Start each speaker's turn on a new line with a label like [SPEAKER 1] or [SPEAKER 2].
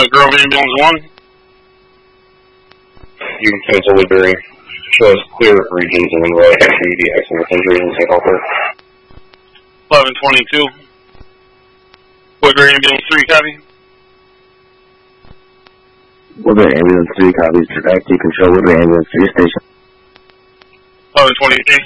[SPEAKER 1] Grove Ambulance 1.
[SPEAKER 2] You can cancel Woodbury. Show us clear regions and then relay after you the accident with injuries and St. Alfred.
[SPEAKER 1] 1122. Woodbury Ambulance 3, copy.
[SPEAKER 3] Woodbury Ambulance 3, copies. Back to control Woodbury Ambulance 3 station.
[SPEAKER 1] 1123.